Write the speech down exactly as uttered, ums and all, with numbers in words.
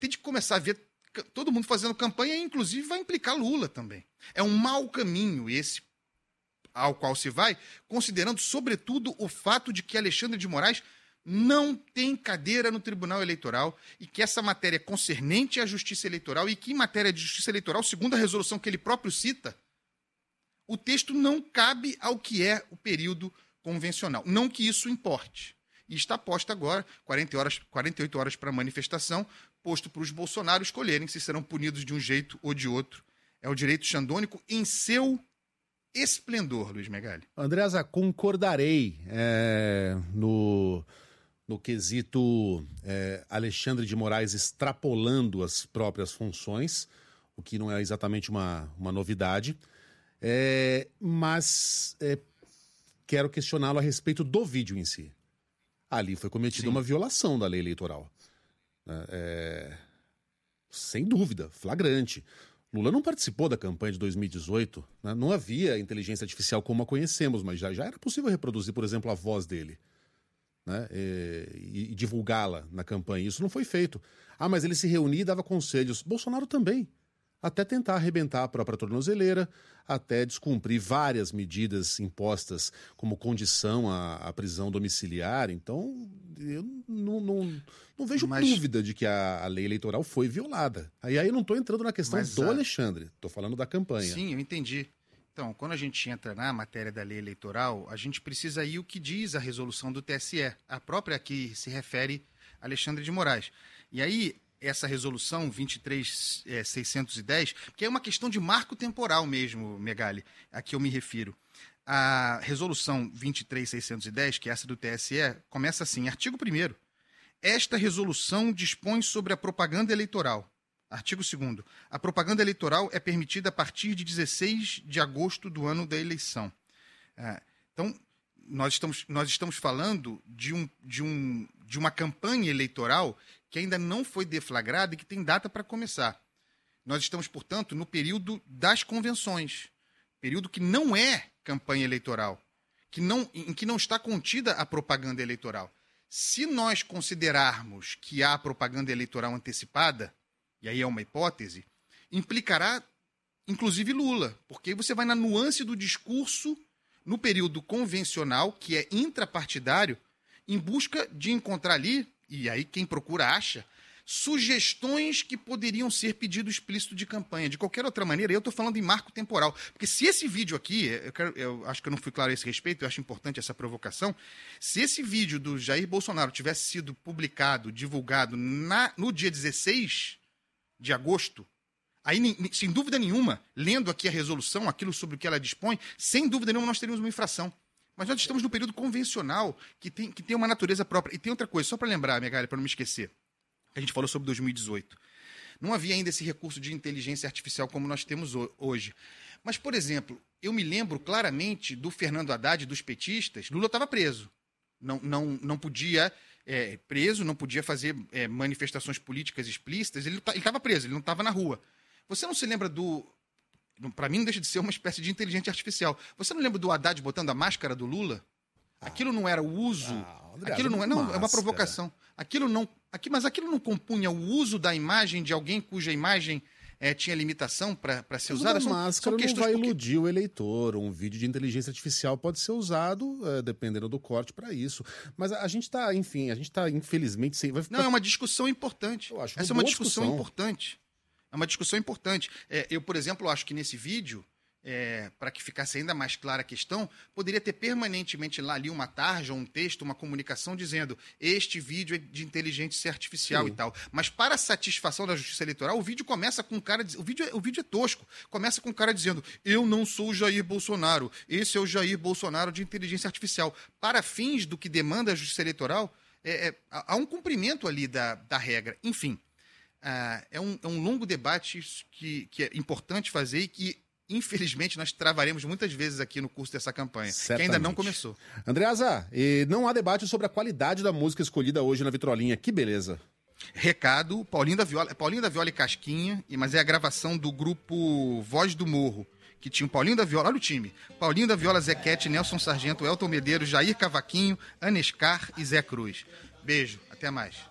tem de começar a ver todo mundo fazendo campanha, inclusive vai implicar Lula também. É um mau caminho esse ao qual se vai, considerando, sobretudo, o fato de que Alexandre de Moraes não tem cadeira no Tribunal Eleitoral e que essa matéria é concernente à Justiça Eleitoral e que, em matéria de Justiça Eleitoral, segundo a resolução que ele próprio cita, o texto não cabe ao que é o período convencional. Não que isso importe. E está posto agora, quarenta horas, quarenta e oito horas para a manifestação, posto para os Bolsonaro escolherem se serão punidos de um jeito ou de outro. É o direito xandônico em seu esplendor, Luiz Megali. Andreasa, concordarei é, no, no quesito é, Alexandre de Moraes extrapolando as próprias funções, o que não é exatamente uma, uma novidade, é, mas é, quero questioná-lo a respeito do vídeo em si. Ali foi cometida Sim. uma violação da lei eleitoral. É, sem dúvida, flagrante. Lula não participou da campanha de dois mil e dezoito, né? Não havia inteligência artificial como a conhecemos, mas já, já era possível reproduzir, por exemplo, a voz dele, né? E, e divulgá-la na campanha. Isso não foi feito. Ah, mas ele se reunia e dava conselhos. Bolsonaro também. Até tentar arrebentar a própria tornozeleira, até descumprir várias medidas impostas como condição à, à prisão domiciliar. Então, eu não, não, não vejo Mas... dúvida de que a, a lei eleitoral foi violada. Aí, aí eu não estou entrando na questão Mas, do a... Alexandre, estou falando da campanha. Sim, eu entendi. Então, quando a gente entra na matéria da lei eleitoral, a gente precisa ir o que diz a resolução do T S E, a própria que se refere a Alexandre de Moraes. E aí... essa resolução vinte e três mil seiscentos e dez, que é uma questão de marco temporal mesmo, Megali, a que eu me refiro. A resolução vinte e três mil seiscentos e dez, que é essa do T S E, começa assim, artigo primeiro. Esta resolução dispõe sobre a propaganda eleitoral. Artigo segundo. A propaganda eleitoral é permitida a partir de dezesseis de agosto do ano da eleição. Então, nós estamos, nós estamos falando de, um, de, um, de uma campanha eleitoral que ainda não foi deflagrada e que tem data para começar. Nós estamos, portanto, no período das convenções, período que não é campanha eleitoral, que não, em que não está contida a propaganda eleitoral. Se nós considerarmos que há propaganda eleitoral antecipada, e aí é uma hipótese, implicará, inclusive, Lula, porque você vai na nuance do discurso no período convencional, que é intrapartidário, em busca de encontrar ali, e aí quem procura acha, sugestões que poderiam ser pedido explícito de campanha. De qualquer outra maneira, eu estou falando em marco temporal. Porque se esse vídeo aqui, eu, quero, eu acho que eu não fui claro a esse respeito, eu acho importante essa provocação, se esse vídeo do Jair Bolsonaro tivesse sido publicado, divulgado na, no dia dezesseis de agosto, aí, sem dúvida nenhuma, lendo aqui a resolução, aquilo sobre o que ela dispõe, sem dúvida nenhuma nós teríamos uma infração. Mas nós estamos no período convencional, que tem, que tem uma natureza própria. E tem outra coisa, só para lembrar, Megali, para não me esquecer. A gente falou sobre dois mil e dezoito. Não havia ainda esse recurso de inteligência artificial como nós temos hoje. Mas, por exemplo, eu me lembro claramente do Fernando Haddad, dos petistas. Lula estava preso. Não, não, não podia é, preso, não podia fazer é, manifestações políticas explícitas. Ele estava preso, ele não estava na rua. Você não se lembra do... Para mim não deixa de ser uma espécie de inteligência artificial. Você não lembra do Haddad botando a máscara do Lula? Aquilo não era o uso... Ah, André, aquilo não é... Não, máscara. É uma provocação. Aquilo não... Aqui, mas aquilo não compunha o uso da imagem de alguém cuja imagem é, tinha limitação para ser usada? A máscara não vai porque... iludir o eleitor. Um vídeo de inteligência artificial pode ser usado, é, dependendo do corte, para isso. Mas a, a gente está, enfim, a gente está, infelizmente... Sem... Vai ficar... Não, é uma discussão importante. Eu acho Essa é uma discussão, discussão importante. É uma discussão importante. É, eu, por exemplo, acho que nesse vídeo, é, para que ficasse ainda mais clara a questão, poderia ter permanentemente lá ali uma tarja, um texto, uma comunicação dizendo este vídeo é de inteligência artificial. Sim. E tal. Mas para a satisfação da Justiça Eleitoral, o vídeo começa com um cara... O vídeo, é, o vídeo é tosco. Começa com um cara dizendo eu não sou o Jair Bolsonaro, esse é o Jair Bolsonaro de inteligência artificial. Para fins do que demanda a Justiça Eleitoral, é, é, há um cumprimento ali da, da regra. Enfim... Ah, é, um, é um longo debate que, que é importante fazer e que, infelizmente, nós travaremos muitas vezes aqui no curso dessa campanha, certamente. Que ainda não começou. Andreasa, e não há debate sobre a qualidade da música escolhida hoje na vitrolinha. Que beleza. Recado, Paulinho da Viola, Paulinho da Viola e Casquinha, mas é a gravação do grupo Voz do Morro, que tinha o Paulinho da Viola, olha o time, Paulinho da Viola, Zequete, Nelson Sargento, Elton Medeiros, Jair Cavaquinho, Anescar e Zé Cruz. Beijo, até mais.